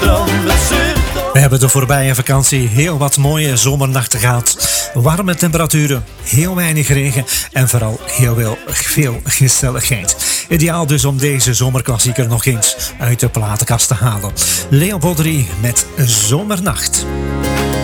We hebben de voorbije vakantie heel wat mooie zomernachten gehad. Warme temperaturen, heel weinig regen en vooral heel veel gezelligheid. Ideaal dus om deze zomerklassieker nog eens uit de platenkast te halen. Leopold III met Zomernacht.